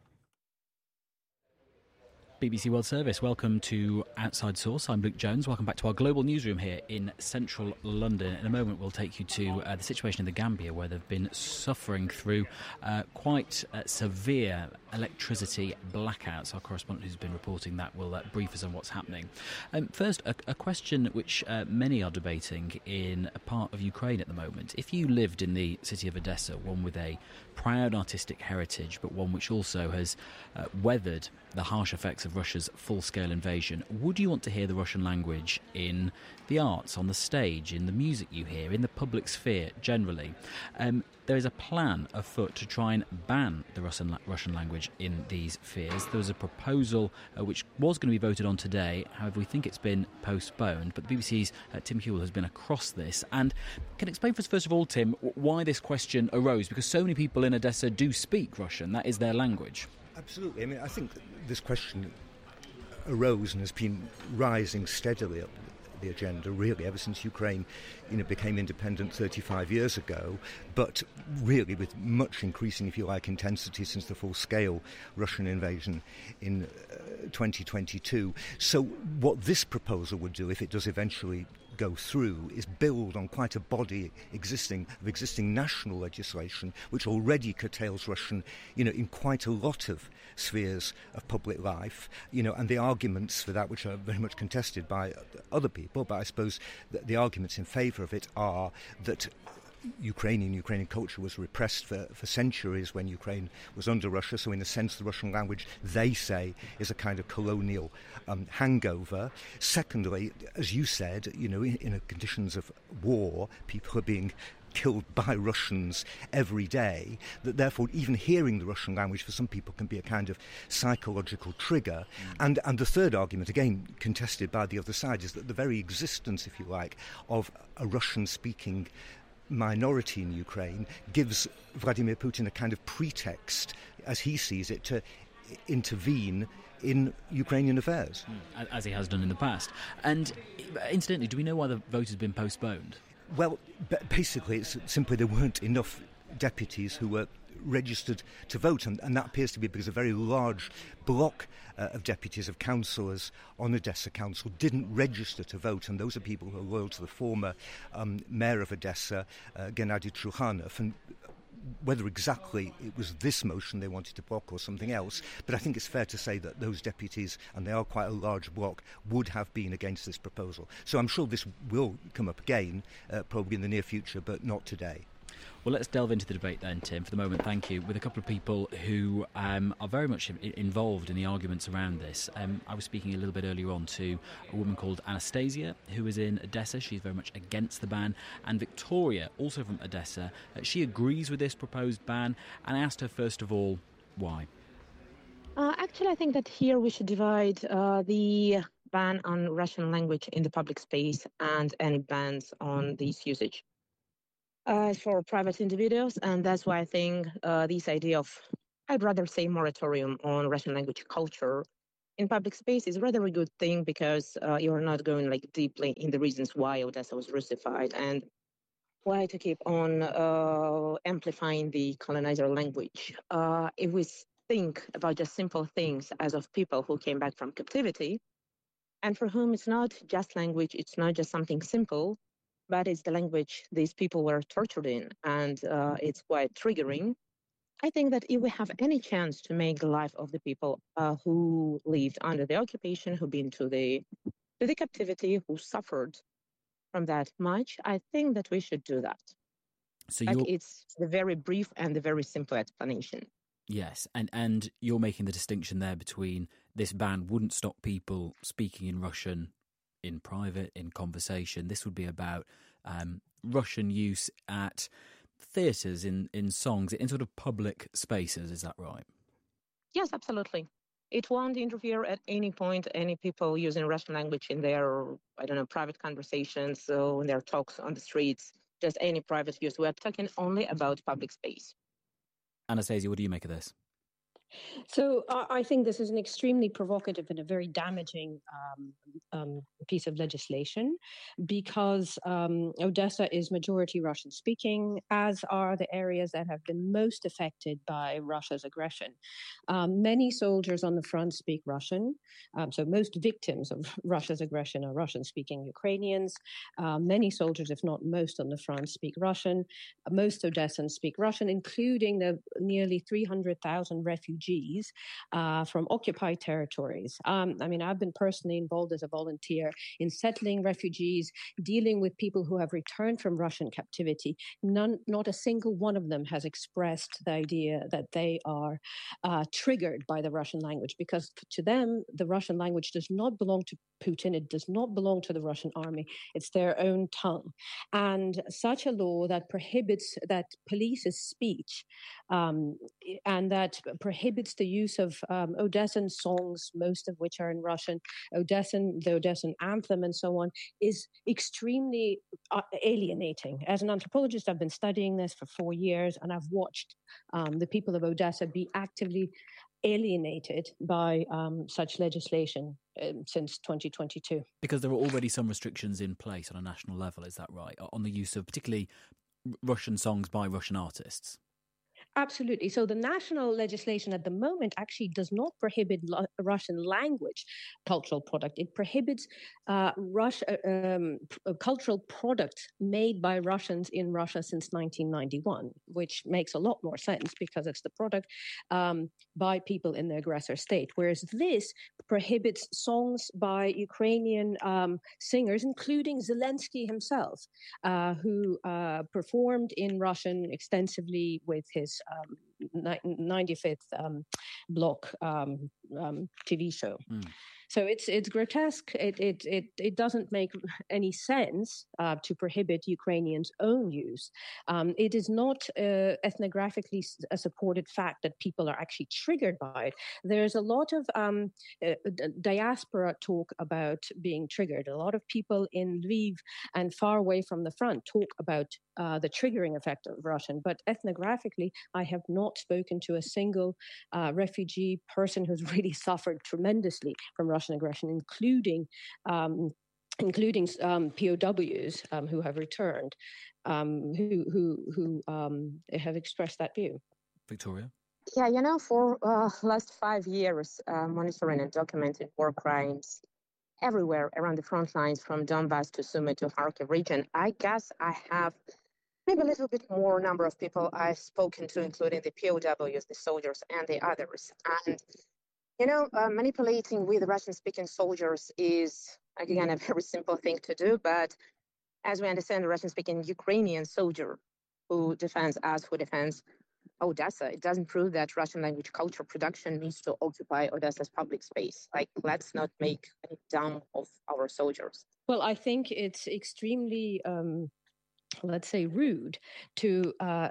B B C World Service, welcome to Outside Source. I'm Luke Jones. Welcome back to our global newsroom here in central London. In a moment, we'll take you to uh, the situation in the Gambia, where they've been suffering through uh, quite uh, severe electricity blackouts. Our correspondent who's been reporting that will uh, brief us on what's happening. Um, first, a, a question which uh, many are debating in a part of Ukraine at the moment. If you lived in the city of Odessa, one with a proud artistic heritage, but one which also has uh, weathered the harsh effects of Russia's full-scale invasion, would you want to hear the Russian language in the arts, on the stage, in the music you hear, in the public sphere generally? Um, there is a plan afoot to try and ban the Russian, Russian language in these spheres. There was a proposal uh, which was going to be voted on today. However, we think it's been postponed. But the B B C's uh, Tim Hewell has been across this and can explain for us, first of all, Tim, why this question arose, because so many people in Odessa do speak Russian. That is their language. Absolutely. I mean, I think this question arose and has been rising steadily up the agenda, really, ever since Ukraine, you know, became independent thirty-five years ago, but really with much increasing, if you like, intensity since the full-scale Russian invasion in uh, twenty twenty-two. So what this proposal would do, if it does eventually go through, is build on quite a body existing of existing national legislation which already curtails Russian, you know, in quite a lot of spheres of public life, you know, and the arguments for that, which are very much contested by other people, but I suppose the, the arguments in favour of it are that Ukrainian Ukrainian culture was repressed for, for centuries when Ukraine was under Russia, so in a sense the Russian language, they say, is a kind of colonial um, hangover. Secondly, as you said, you know, in, in conditions of war, people are being killed by Russians every day, that therefore even hearing the Russian language for some people can be a kind of psychological trigger. Mm. And, and the third argument, again contested by the other side, is that the very existence, if you like, of a Russian-speaking minority in Ukraine gives Vladimir Putin a kind of pretext, as he sees it, to intervene in Ukrainian affairs. Mm, as he has done in the past. And incidentally, do we know why the vote has been postponed? Well, b- basically, it's simply there weren't enough deputies who were registered to vote, and, and that appears to be because a very large block uh, of deputies, of councillors on Odessa Council didn't register to vote, and those are people who are loyal to the former um, mayor of Odessa, uh, Gennady Trukhanov, and whether exactly it was this motion they wanted to block or something else, but I think it's fair to say that those deputies, and they are quite a large block, would have been against this proposal. So I'm sure this will come up again, uh, probably in the near future, but not today. Well, let's delve into the debate then, Tim, for the moment, thank you, with a couple of people who um, are very much I- involved in the arguments around this. Um, I was speaking a little bit earlier on to a woman called Anastasia, who is in Odessa. She's very much against the ban. And Victoria, also from Odessa, uh, she agrees with this proposed ban. And I asked her, first of all, why? Uh, actually, I think that here we should divide uh, the ban on Russian language in the public space and any bans on this usage uh, for private individuals. And that's why I think uh, this idea of, I'd rather say moratorium on Russian language culture in public space is rather a good thing, because uh, you're not going like deeply in the reasons why Odessa was Russified and why to keep on uh, amplifying the colonizer language. Uh, if we think about just simple things as of people who came back from captivity, and for whom it's not just language, it's not just something simple, but it's the language these people were tortured in, and uh, it's quite triggering. I think that if we have any chance to make the life of the people uh, who lived under the occupation, who've been to the to the captivity, who suffered from that much, I think that we should do that. So like you're... it's the very brief and the very simple explanation. Yes, and, and you're making the distinction there between this ban wouldn't stop people speaking in Russian in private, in conversation. This would be about um, Russian use at theatres, in, in songs, in sort of public spaces. Is that right? Yes, absolutely. It won't interfere at any point any people using Russian language in their, I don't know, private conversations, so in their talks on the streets, just any private use. We're talking only about public space. Anastasia, what do you make of this? So uh, I think this is an extremely provocative and a very damaging um, um, piece of legislation, because um, Odessa is majority Russian speaking, as are the areas that have been most affected by Russia's aggression. Um, many soldiers on the front speak Russian. Um, so most victims of Russia's aggression are Russian speaking Ukrainians. Uh, many soldiers, if not most on the front, speak Russian. Most Odessans speak Russian, including the nearly three hundred thousand refugees Uh, from occupied territories. Um, I mean, I've been personally involved as a volunteer in settling refugees, dealing with people who have returned from Russian captivity. None, not a single one of them has expressed the idea that they are uh, triggered by the Russian language, because to them, the Russian language does not belong to Putin. It does not belong to the Russian army. It's their own tongue. And such a law that prohibits, that polices speech um, and that prohibits the use of um, Odessan songs, most of which are in Russian, Odessan, the Odessan anthem and so on, is extremely uh, alienating. As an anthropologist, I've been studying this for four years, and I've watched um, the people of Odessa be actively alienated by um, such legislation um, since twenty twenty-two. Because there are already some restrictions in place on a national level, is that right, on the use of particularly Russian songs by Russian artists? Absolutely. So the national legislation at the moment actually does not prohibit lo- Russian language cultural product. It prohibits uh, Russia, um, p- cultural products made by Russians in Russia since nineteen ninety-one, which makes a lot more sense because it's the product um, by people in the aggressor state. Whereas this prohibits songs by Ukrainian um, singers, including Zelensky himself, uh, who uh, performed in Russian extensively with his Um, ninety-fifth um, block um, um, T V show. Mm. So it's it's grotesque. It it it it doesn't make any sense uh, to prohibit Ukrainians' own use. Um, it is not uh, ethnographically a supported fact that people are actually triggered by it. There's a lot of um, uh, diaspora talk about being triggered. A lot of people in Lviv and far away from the front talk about uh, the triggering effect of Russian. But ethnographically, I have not spoken to a single uh, refugee person who's really suffered tremendously from Russian aggression, including um, including um, P O Ws um, who have returned, um, who who who um, have expressed that view. Victoria? Yeah, you know, for uh, last five years, uh, monitoring and documenting war crimes everywhere around the front lines, from Donbass to Sumy to Kharkiv region, I guess I have maybe a little bit more number of people I've spoken to, including the P O Ws, the soldiers, and the others. And You know, uh, manipulating with Russian-speaking soldiers is, again, a very simple thing to do. But as we understand, the Russian-speaking Ukrainian soldier who defends us, who defends Odessa. It doesn't prove that Russian language culture production needs to occupy Odessa's public space. Like, let's not make any dumb of our soldiers. Well, I think it's extremely, um, let's say, rude to uh,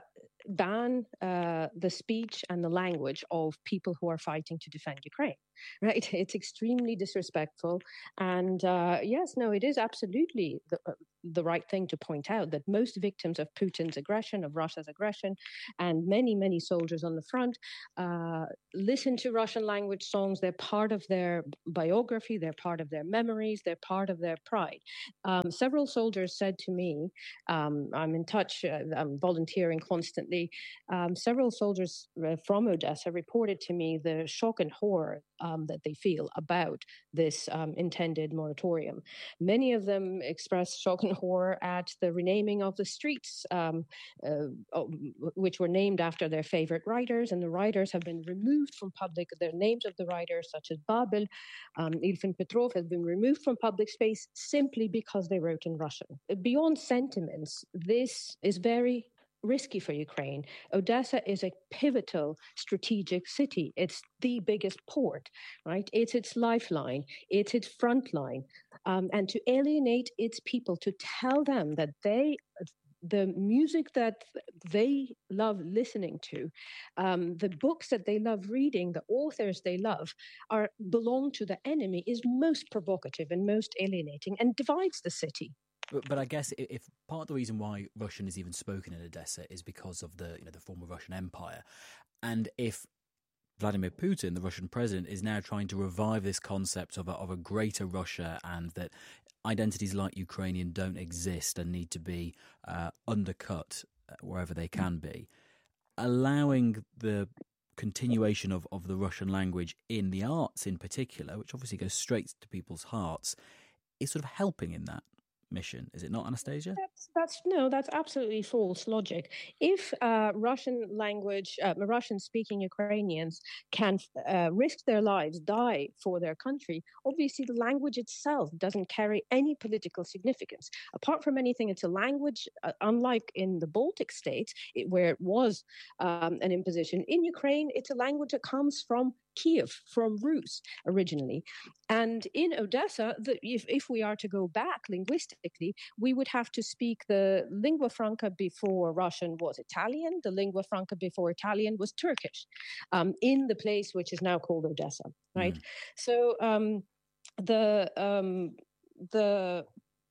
ban uh, the speech and the language of people who are fighting to defend Ukraine, right? It's extremely disrespectful. And uh, yes, no, it is absolutely the, uh, the right thing to point out that most victims of Putin's aggression, of Russia's aggression, and many, many soldiers on the front uh, listen to Russian language songs. They're part of their biography, they're part of their memories, they're part of their pride. Um, several soldiers said to me, um, I'm in touch, uh, I'm volunteering constantly. Um, several soldiers uh, from Odessa reported to me the shock and horror um, that they feel about this um, intended moratorium. Many of them expressed shock and horror at the renaming of the streets, um, uh, which were named after their favorite writers, and the writers have been removed from public. The names of the writers, such as Babel, um, Ilfin Petrov, have been removed from public space simply because they wrote in Russian. Beyond sentiments, this is very risky for Ukraine. Odessa is a pivotal strategic city. It's the biggest port, right? It's its lifeline. It's its front line. Um, and to alienate its people, to tell them that they, the music that they love listening to, um, the books that they love reading, the authors they love, are belong to the enemy is most provocative and most alienating and divides the city. But, but I guess if part of the reason why Russian is even spoken in Odessa is because of the you know the former Russian Empire, and if Vladimir Putin, the Russian president, is now trying to revive this concept of a, of a greater Russia, and that identities like Ukrainian don't exist and need to be uh, undercut wherever they can be, allowing the continuation of, of the Russian language in the arts in particular, which obviously goes straight to people's hearts, is sort of helping in that mission, is it not, Anastasia? That's, that's no, that's absolutely false logic. If uh, Russian language, uh, Russian-speaking Ukrainians can uh, risk their lives, die for their country, obviously the language itself doesn't carry any political significance. Apart from anything, it's a language, uh, unlike in the Baltic states, it, where it was um, an imposition. In Ukraine, it's a language that comes from Kiev, from Rus originally. And in Odessa, the, if, if we are to go back linguistically, we would have to speak the lingua franca before Russian was Italian, the lingua franca before Italian was Turkish, um, in the place which is now called Odessa, right? Mm. So um, the um, the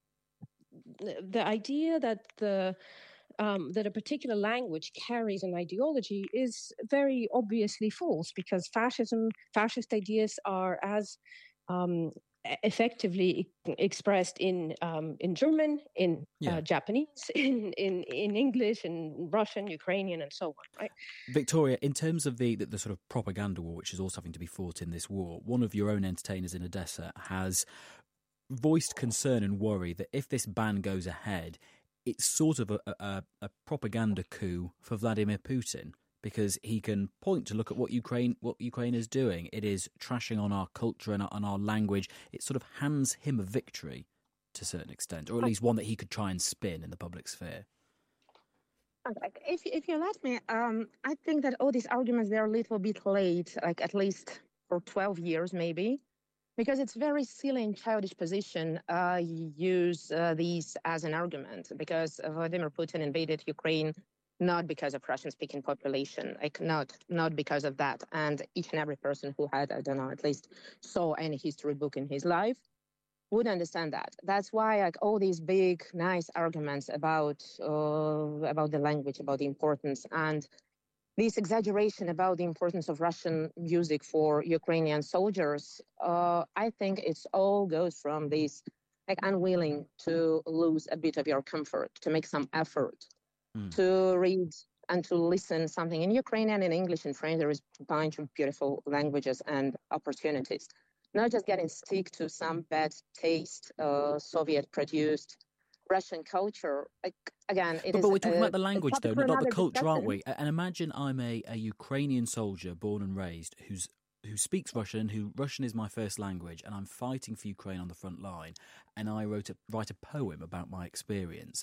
the idea that the Um, that a particular language carries an ideology is very obviously false, because fascism, fascist ideas are as um, effectively expressed in um, in German, in yeah. uh, Japanese, in, in in English, in Russian, Ukrainian, and so on. Right, Victoria. In terms of the, the the sort of propaganda war, which is also having to be fought in this war, one of your own entertainers in Odessa has voiced concern and worry that if this ban goes ahead, it's sort of a, a, a propaganda coup for Vladimir Putin, because he can point to look at what Ukraine what Ukraine is doing. It is trashing on our culture and on our language. It sort of hands him a victory to a certain extent, or at least one that he could try and spin in the public sphere. If if you let me, um, I think that all these arguments, they're a little bit late, like at least for twelve years maybe. Because it's very silly and childish position uh, use uh, these as an argument, because Vladimir Putin invaded Ukraine not because of Russian-speaking population, like not not because of that. And each and every person who had, I don't know, at least saw any history book in his life would understand that. That's why like all these big, nice arguments about uh, about the language, about the importance, and this exaggeration about the importance of Russian music for Ukrainian soldiers, uh, I think it's all goes from this like unwilling to lose a bit of your comfort, to make some effort, mm. to read and to listen something in Ukrainian, in English, in French. There is a bunch of beautiful languages and opportunities. Not just getting stick to some bad taste, uh, Soviet-produced Russian culture. Like, again, it but, is. But we're talking a, about the language, though, not the culture, discussion. aren't we? And imagine I'm a, a Ukrainian soldier born and raised who's who speaks Russian, who Russian is my first language, and I'm fighting for Ukraine on the front line, and I wrote a, write a poem about my experience.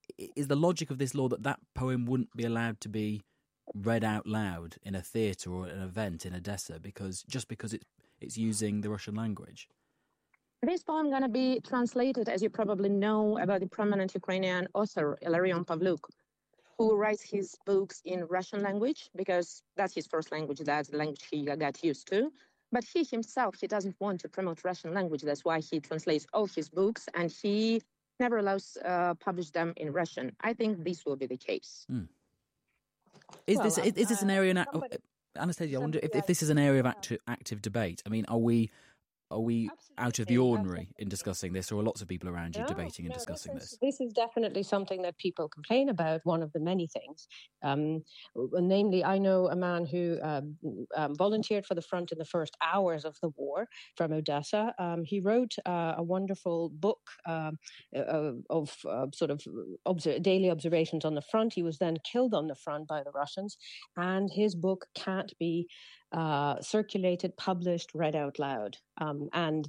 is the logic of this law that that poem wouldn't be allowed to be read out loud in a theatre or an event in Odessa because just because it, it's using the Russian language? This poem going to be translated, as you probably know, about the prominent Ukrainian author, Ilarion Pavluk, who writes his books in Russian language because that's his first language, that's the language he got used to. But he himself, he doesn't want to promote Russian language. That's why he translates all his books and he never allows uh, publish them in Russian. I think this will be the case. Mm. Is, well, this, is, is this an area... Uh, na- Anastasia, I wonder if, if this is an area of active, active debate. I mean, are we... Are we Absolutely. out of the ordinary Absolutely. in discussing this, or are lots of people around you no, debating and no, discussing this, is, this? This is definitely something that people complain about, one of the many things. Um, namely, I know a man who um, um, volunteered for the front in the first hours of the war from Odessa. Um, he wrote uh, a wonderful book um, uh, of uh, sort of obser- daily observations on the front. He was then killed on the front by the Russians, and his book can't be Uh, circulated, published, read out loud. Um, and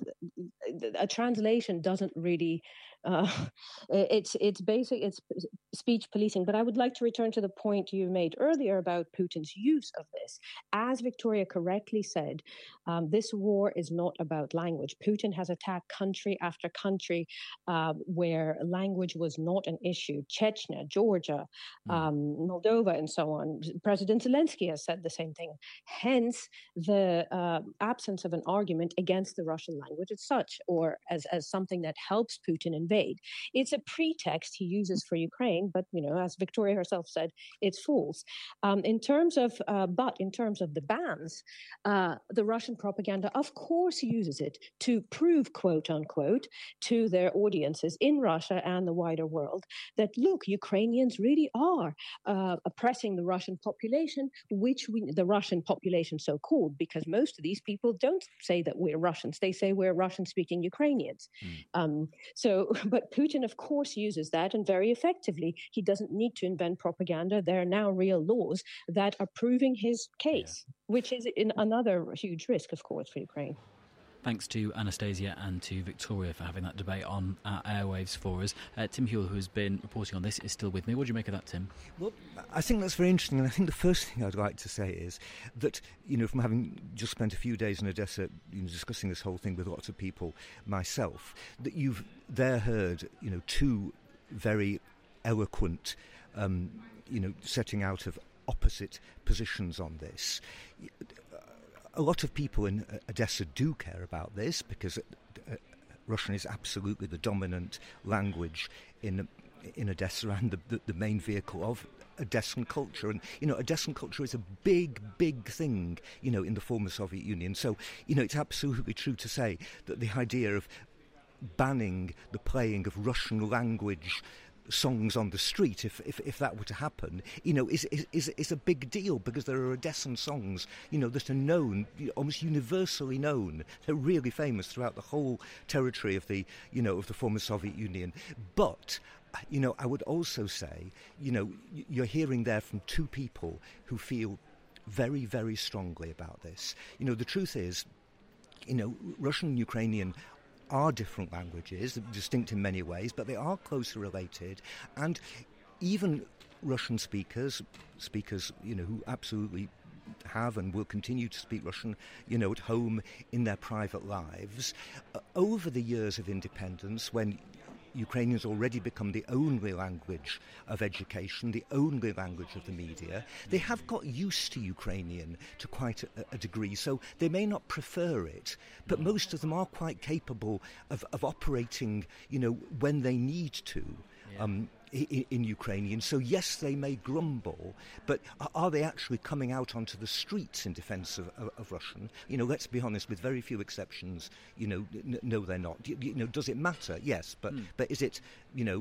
a translation doesn't really, uh, it's it's basic, it's speech policing. But I would like to return to the point you made earlier about Putin's use of this. As Victoria correctly said, um, this war is not about language. Putin has attacked country after country uh, where language was not an issue. Chechnya, Georgia, mm. um, Moldova, and so on. President Zelensky has said the same thing. Hence, the uh, absence of an argument against the Russian language as such, or as, as something that helps Putin invade. It's a pretext he uses for Ukraine, but, you know, as Victoria herself said, it's false. Um, in terms of, uh, but in terms of the bans, uh, the Russian propaganda, of course, uses it to prove, quote unquote, to their audiences in Russia and the wider world that, look, Ukrainians really are uh, oppressing the Russian population, which we, the Russian population so-called, because most of these people don't say that we're Russians. They say we're Russian-speaking Ukrainians. Mm. Um, so, but Putin, of course, uses that, and very effectively. He doesn't need to invent propaganda. There are now real laws that are proving his case, yeah. which is in another huge risk, of course, for Ukraine. Thanks to Anastasia and to Victoria for having that debate on our airwaves for us. Uh, Tim Hewell, who has been reporting on this, is still with me. What do you make of that, Tim? Well, I think that's very interesting, and I think the first thing I'd like to say is that, you know, from having just spent a few days in Odessa, you know, discussing this whole thing with lots of people myself, that you've there heard, you know, two very eloquent, um, you know, setting out of opposite positions on this. A lot of people in Odessa do care about this because uh, Russian is absolutely the dominant language in in Odessa and the, the, the main vehicle of Odessan culture. And, you know, Odessan culture is a big, big thing, you know, in the former Soviet Union. So, you know, it's absolutely true to say that the idea of banning the playing of Russian language songs on the street, if, if if that were to happen, you know, is is is a big deal because there are Odessan songs, you know, that are known, almost universally known. They're really famous throughout the whole territory of the, you know, of the former Soviet Union. But, you know, I would also say, you know, you're hearing there from two people who feel very, very strongly about this. You know, the truth is, you know, Russian and Ukrainian are different languages, distinct in many ways, but they are closely related. And even Russian speakers, speakers, you know, who absolutely have and will continue to speak Russian, you know, at home in their private lives, uh, over the years of independence, when Ukrainians already become the only language of education, the only language of the media. They have got used to Ukrainian to quite a, a degree, so they may not prefer it, but most of them are quite capable of, of operating, you know, when they need to. Yeah. Um, In, in Ukrainian. So yes, they may grumble, but are they actually coming out onto the streets in defence of, of, of Russian? You know, let's be honest, with very few exceptions, you know, n- no, they're not. You, you know, does it matter? Yes, but mm. but is it, you know,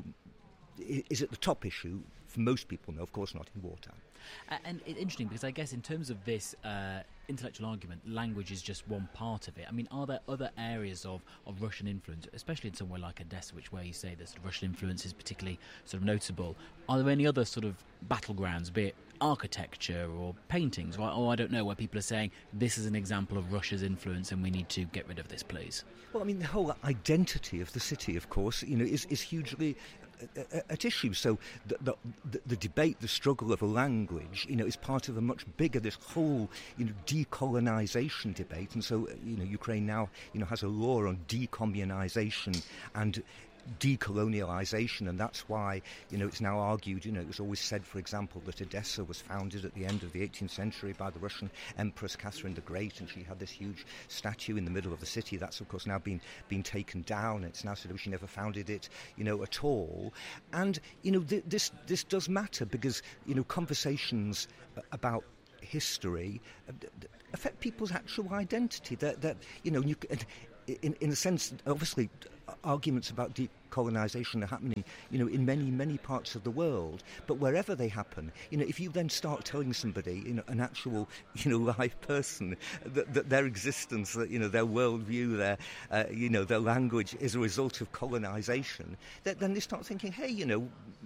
is it the top issue? For most people, no, of course not in wartime. Uh, and it's interesting because I guess in terms of this uh, intellectual argument, language is just one part of it. I mean, are there other areas of, of Russian influence, especially in somewhere like Odessa, which where you say the sort of Russian influence is particularly sort of notable? Are there any other sort of battlegrounds, be it architecture or paintings, or, or I don't know, where people are saying this is an example of Russia's influence and we need to get rid of this, please? Well, I mean, the whole identity of the city, of course, you know, is, is hugely at issue. So the, the, the debate, the struggle of a language, you know, is part of a much bigger, this whole, you know, decolonization debate. And so, you know, Ukraine now, you know, has a law on decommunization and decolonialization, and that's why, you know, it's now argued, you know, it was always said, for example, that Odessa was founded at the end of the eighteenth century by the Russian Empress Catherine the Great, and she had this huge statue in the middle of the city. That's, of course, now been been taken down. It's now said, oh, she never founded it, you know, at all. And, you know, th- this this does matter because, you know, conversations about history affect people's actual identity. That, that you know, you, in, in a sense, obviously, arguments about decolonisation are happening, you know, in many, many parts of the world. But wherever they happen, you know, if you then start telling somebody, you know, an actual, you know, live person, that, that their existence, that, you know, their worldview, their, uh, you know, their language is a result of colonisation, then they start thinking, hey, you know,